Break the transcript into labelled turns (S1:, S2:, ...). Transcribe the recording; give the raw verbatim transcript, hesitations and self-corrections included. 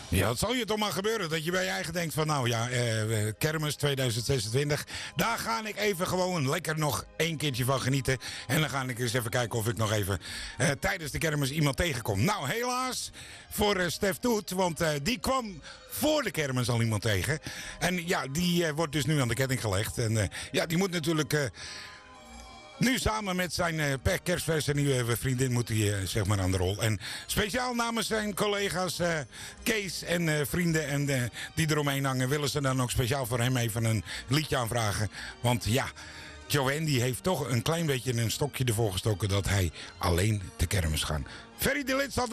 S1: Ja, het zal je toch maar gebeuren dat je bij je eigen denkt van nou ja, eh, kermis tweeduizend zesentwintig. Daar ga ik even gewoon lekker nog één keertje van genieten. En dan ga ik eens even kijken of ik nog even eh, tijdens de kermis iemand tegenkom. Nou, helaas voor uh, Stef Toet, want uh, die kwam voor de kermis al iemand tegen. En ja, die uh, wordt dus nu aan de ketting gelegd. En uh, ja, die moet natuurlijk... Uh, Nu samen met zijn uh, per kerstverse nieuwe vriendin moet hij uh, zeg maar aan de rol. En speciaal namens zijn collega's uh, Kees en uh, vrienden en uh, die eromheen hangen... willen ze dan ook speciaal voor hem even een liedje aanvragen. Want ja, Joanne die heeft toch een klein beetje een stokje ervoor gestoken... dat hij alleen de kermis gaat. Ferry de Lid zal